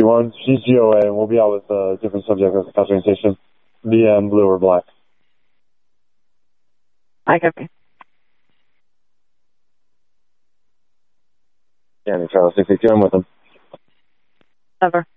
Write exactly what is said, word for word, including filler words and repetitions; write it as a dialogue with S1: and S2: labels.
S1: one. She's G O A, and we'll be out with a uh, different subject at the train station. B M, blue or black.
S2: I copy.
S1: Yeah, Charles six eight two, I'm with them.
S2: Over.